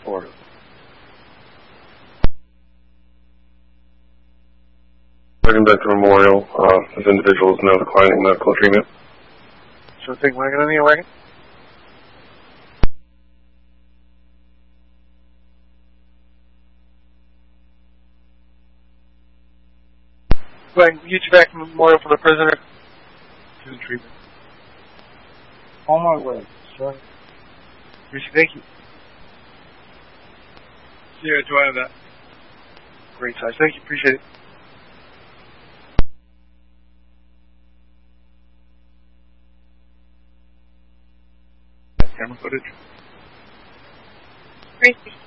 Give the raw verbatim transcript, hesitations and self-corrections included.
Florida. Bringing back to Memorial, uh, this individual is now declining medical treatment. Sure thing, wagon on the wagon. Go ahead and get you back to Memorial for the prisoner. To the treatment. On my way, sir. Thank you. Sierra, do I have that? Great size. Thank you. Appreciate it. Camera footage. Gracie.